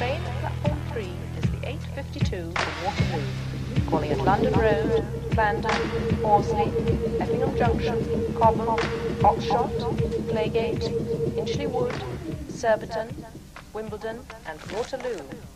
train at platform 3 is the 8:52 for Waterloo, calling at London Road, Clarendon, Horsley, Effingham Junction, Cobham, Oxshott, Claygate, Inchley Wood, Surbiton, Wimbledon and Waterloo.